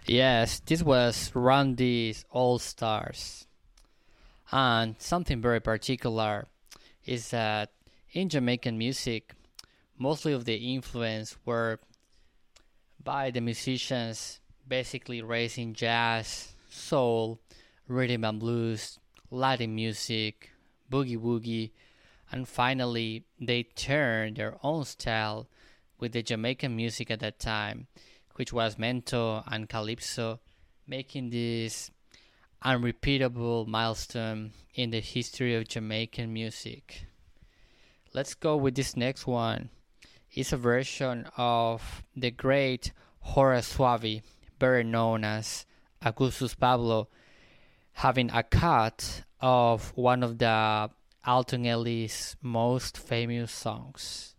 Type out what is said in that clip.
Yes, this was Randy's All Stars. And something very particular is that in Jamaican music, mostly of the influence were by the musicians basically raising jazz, soul, rhythm and blues, Latin music, boogie woogie, and finally they turned their own style with the Jamaican music at that time, which was mento and calypso, making this unrepeatable milestone in the history of Jamaican music. Let's go with this next one. It's a version of the great Horace Suave, better known as Augustus Pablo, having a cut of one of the Alton Ellis' most famous songs.